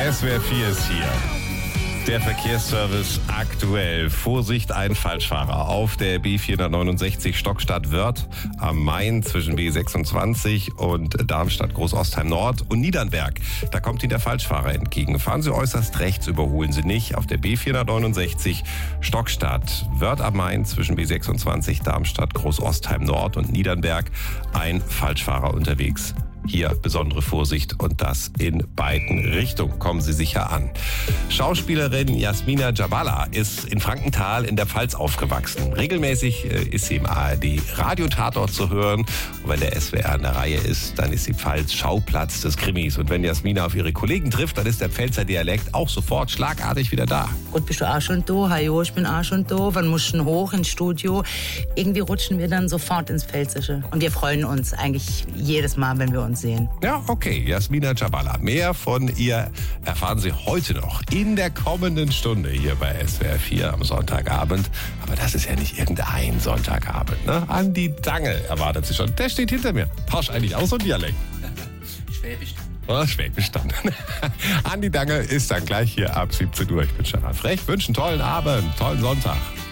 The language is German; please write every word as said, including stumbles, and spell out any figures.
S W R vier ist hier. Der Verkehrsservice aktuell. Vorsicht, ein Falschfahrer auf der B vierhundertneunundsechzig Stockstadt-Wörth am Main zwischen B sechsundzwanzig und Darmstadt-Großostheim Nord und Niedernberg. Da kommt Ihnen der Falschfahrer entgegen. Fahren Sie äußerst rechts, überholen Sie nicht. Auf der B vierhundertneunundsechzig Stockstadt-Wörth am Main zwischen B sechsundzwanzig, Darmstadt, Großostheim Nord und Niedernberg ein Falschfahrer unterwegs. Hier besondere Vorsicht und das in beiden Richtungen. Kommen Sie sicher an. Schauspielerin Jasmina Jabala ist in Frankenthal in der Pfalz aufgewachsen. Regelmäßig ist sie im A R D-Radiotatort zu hören. Und wenn der S W R in der Reihe ist, dann ist die Pfalz Schauplatz des Krimis. Und wenn Jasmina auf ihre Kollegen trifft, dann ist der Pfälzer Dialekt auch sofort schlagartig wieder da. Gut, bist du auch schon da? Hallo, ich bin auch schon da. Wann musst du hoch ins Studio? Irgendwie rutschen wir dann sofort ins Pfälzische. Und wir freuen uns eigentlich jedes Mal, wenn wir uns sehen. Ja, okay, Jasmina Jabala. Mehr von ihr erfahren Sie heute noch in der kommenden Stunde hier bei S W R vier am Sonntagabend. Aber das ist ja nicht irgendein Sonntagabend, ne? Andi Dange erwartet Sie schon. Der steht hinter mir. Tausch eigentlich auch so ein Dialekt. Schwäbisch. Oh, Schwäbisch dann. Andi Dange ist dann gleich hier ab siebzehn Uhr. Ich bin Stefan Frech. Wünsche einen tollen Abend, tollen Sonntag.